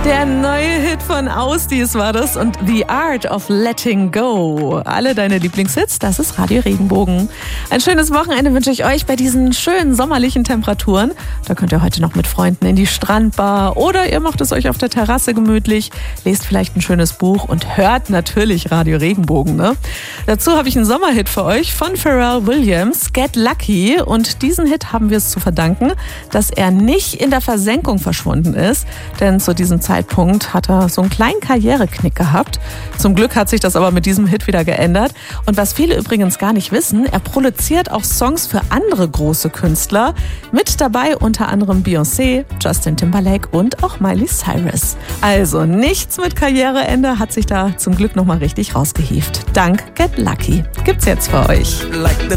Der neue Hit von Austis war das und The Art of Letting Go. Alle deine Lieblingshits, das ist Radio Regenbogen. Ein schönes Wochenende wünsche ich euch bei diesen schönen sommerlichen Temperaturen. Da könnt ihr heute noch mit Freunden in die Strandbar oder ihr macht es euch auf der Terrasse gemütlich, lest vielleicht ein schönes Buch und hört natürlich Radio Regenbogen. Ne? Dazu habe ich einen Sommerhit für euch von Pharrell Williams, Get Lucky. Und diesen Hit haben wir es zu verdanken, dass er nicht in der Versenkung verschwunden ist, denn zu diesem Zeitpunkt hat er so einen kleinen Karriereknick gehabt. Zum Glück hat sich das aber mit diesem Hit wieder geändert. Und was viele übrigens gar nicht wissen, er produziert auch Songs für andere große Künstler. Mit dabei unter anderem Beyoncé, Justin Timberlake und auch Miley Cyrus. Also nichts mit Karriereende, hat sich da zum Glück nochmal richtig rausgehievt. Dank Get Lucky gibt's jetzt für euch. Like the